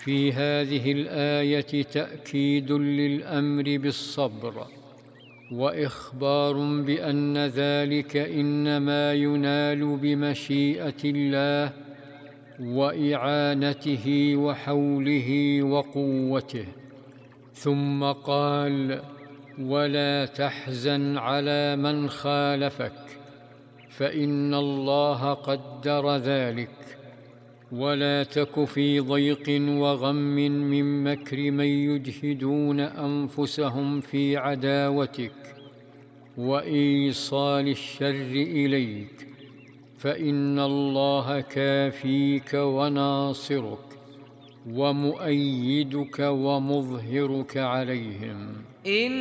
في هذه الآية تأكيد للأمر بالصبر، وإخبار بأن ذلك إنما ينال بمشيئة الله وإعانته وحوله وقوته. ثم قال: ولا تحزن على من خالفك فإن الله قدر ذلك، ولا تك في ضيق وغم من مكر من يجهدون أنفسهم في عداوتك وإيصال الشر إليك، فإن الله كافيك وناصرك ومؤيدك ومظهرك عليهم.